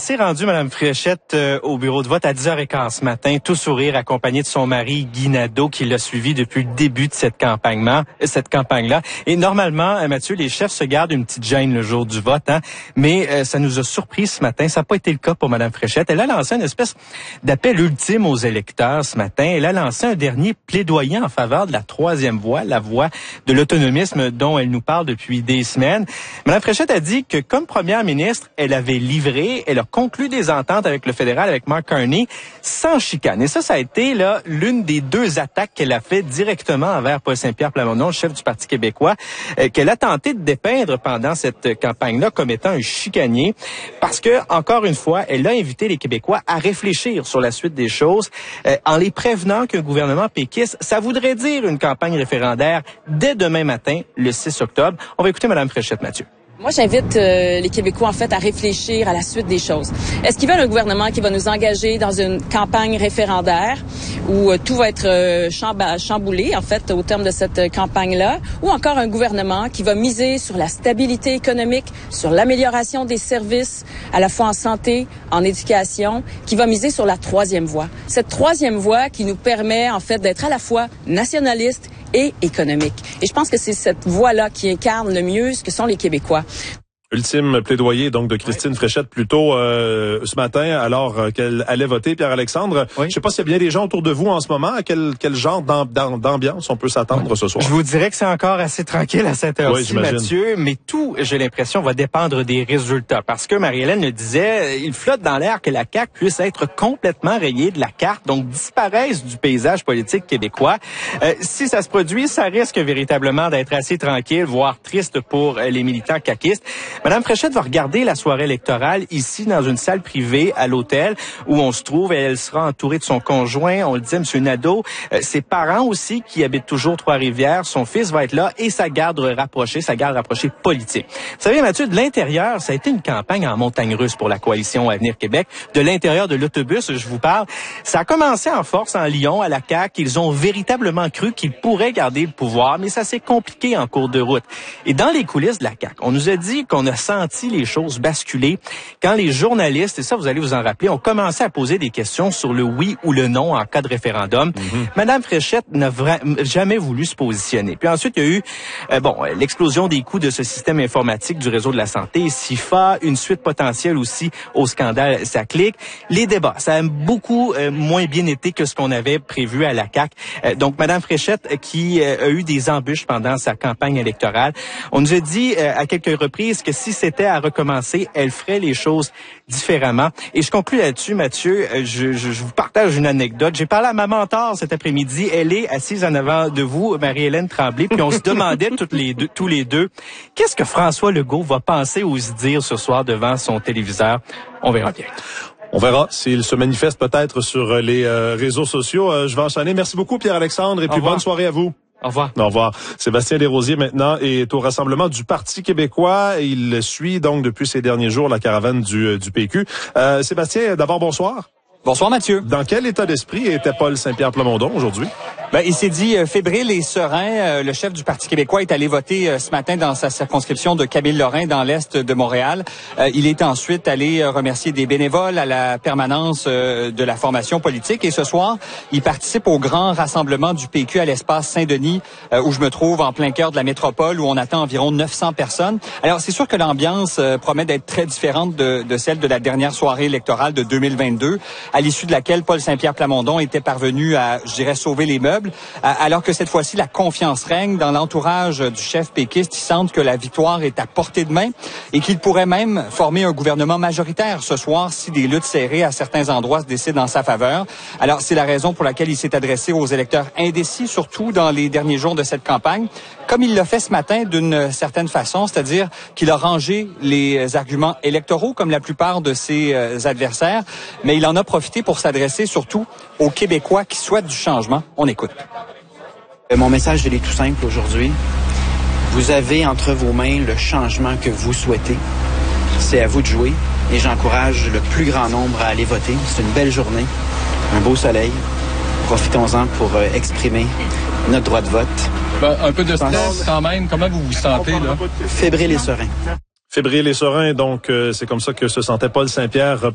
s'est rendue, Mme Fréchette, au bureau de vote à 10h15 ce matin, tout sourire, accompagnée de son mari Guy Nadeau, qui l'a suivi depuis le début de cette campagne-là. Et normalement, Mathieu, les chefs se gardent une petite gêne le jour du vote, hein, mais ça nous a surpris ce matin. Ça n'a pas été le cas pour Mme Fréchette. Elle a lancé une espèce d'appel ultime aux électeurs ce matin. Elle a lancé un dernier plaidoyer en faveur de la troisième voie, la voie de l'autonomisme dont elle nous parle depuis des semaines. Mme Fréchette a dit que comme première ministre, elle avait livré, elle a conclu des ententes avec le fédéral, avec Mark Carney, sans chicane. Et ça a été là l'une des deux attaques qu'elle a fait directement envers Paul Saint-Pierre Plamondon, le chef du Parti québécois, qu'elle a tenté de dépeindre pendant cette campagne-là comme étant un chicanier, parce que, encore une fois, elle a invité les Québécois à réfléchir sur la suite des choses, en les prévenant qu'un gouvernement péquiste, ça voudrait dire une campagne référendaire dès demain matin, le 6 octobre. On va écouter Mme Fréchette, Mathieu. Moi, j'invite les Québécois, en fait, à réfléchir à la suite des choses. Est-ce qu'ils veulent un gouvernement qui va nous engager dans une campagne référendaire où tout va être chamboulé, en fait, au terme de cette campagne-là, ou encore un gouvernement qui va miser sur la stabilité économique, sur l'amélioration des services, à la fois en santé, en éducation, qui va miser sur la troisième voie. Cette troisième voie qui nous permet, en fait, d'être à la fois nationaliste et économique. Et je pense que c'est cette voie-là qui incarne le mieux ce que sont les Québécois. Ultime plaidoyer donc de Christine Fréchette plus tôt ce matin alors qu'elle allait voter. Pierre-Alexandre, je ne sais pas s'il y a bien des gens autour de vous en ce moment. À quel genre d'ambiance on peut s'attendre ce soir? Je vous dirais que c'est encore assez tranquille à cette heure-ci, Mathieu, mais tout, j'ai l'impression, va dépendre des résultats. Parce que Marie-Hélène le disait, il flotte dans l'air que la CAQ puisse être complètement rayée de la carte, donc disparaisse du paysage politique québécois. Si ça se produit, ça risque véritablement d'être assez tranquille, voire triste pour les militants caquistes. Madame Fréchette va regarder la soirée électorale ici dans une salle privée à l'hôtel où on se trouve et elle sera entourée de son conjoint, on le disait, M. Nadeau, ses parents aussi qui habitent toujours Trois-Rivières, son fils va être là et sa garde rapprochée politique. Vous savez, Mathieu, de l'intérieur, ça a été une campagne en montagne russe pour la coalition Avenir Québec. De l'intérieur de l'autobus, je vous parle, ça a commencé en force en Lyon, à la CAQ. Ils ont véritablement cru qu'ils pourraient garder le pouvoir, mais ça s'est compliqué en cours de route. Et dans les coulisses de la CAQ, on nous a dit qu'on a senti les choses basculer quand les journalistes, et ça vous allez vous en rappeler, ont commencé à poser des questions sur le oui ou le non en cas de référendum. Madame Fréchette n'a jamais voulu se positionner. Puis ensuite, il y a eu l'explosion des coûts de ce système informatique du réseau de la santé, SIFA, une suite potentielle aussi au scandale SACLIC. Les débats, ça a beaucoup moins bien été que ce qu'on avait prévu à la CAQ. Donc, Madame Fréchette qui a eu des embûches pendant sa campagne électorale. On nous a dit à quelques reprises que si c'était à recommencer, elle ferait les choses différemment. Et je conclue là-dessus, Mathieu. Je vous partage une anecdote. J'ai parlé à ma mentor cet après-midi. Elle est assise en avant de vous, Marie-Hélène Tremblay, puis on se demandait tous les deux, qu'est-ce que François Legault va penser ou se dire ce soir devant son téléviseur? On verra bien. On verra s'il se manifeste peut-être sur les réseaux sociaux. Je vais enchaîner. Merci beaucoup, Pierre-Alexandre, et puis bonne soirée à vous. Au revoir. Au revoir. Sébastien Desrosiers maintenant est au rassemblement du Parti québécois. Il suit donc depuis ces derniers jours la caravane du PQ. Sébastien, d'abord bonsoir. Bonsoir Mathieu. Dans quel état d'esprit était Paul Saint-Pierre Plamondon aujourd'hui? Il s'est dit fébrile et serein. Le chef du Parti québécois est allé voter ce matin dans sa circonscription de Camille-Lorrain dans l'est de Montréal. Il est ensuite allé remercier des bénévoles à la permanence de la formation politique. Et ce soir, il participe au grand rassemblement du PQ à l'espace Saint-Denis où je me trouve en plein cœur de la métropole où on attend environ 900 personnes. Alors c'est sûr que l'ambiance promet d'être très différente de celle de la dernière soirée électorale de 2022 à l'issue de laquelle Paul Saint-Pierre Plamondon était parvenu à, je dirais, sauver les meubles. Alors que cette fois-ci, la confiance règne dans l'entourage du chef péquiste. Il semble que la victoire est à portée de main et qu'il pourrait même former un gouvernement majoritaire ce soir si des luttes serrées à certains endroits se décident en sa faveur. Alors, c'est la raison pour laquelle il s'est adressé aux électeurs indécis, surtout dans les derniers jours de cette campagne, comme il l'a fait ce matin d'une certaine façon, c'est-à-dire qu'il a rangé les arguments électoraux comme la plupart de ses adversaires, mais il en a profité pour s'adresser surtout aux Québécois qui souhaitent du changement. On écoute. Mon message, il est tout simple aujourd'hui. Vous avez entre vos mains le changement que vous souhaitez. C'est à vous de jouer et j'encourage le plus grand nombre à aller voter. C'est une belle journée, un beau soleil. Profitons-en pour exprimer notre droit de vote. Un peu de stress quand même. Comment vous vous sentez, là? Fébrile et serein. Fébrile et serein, donc c'est comme ça que se sentait Paul Saint-Pierre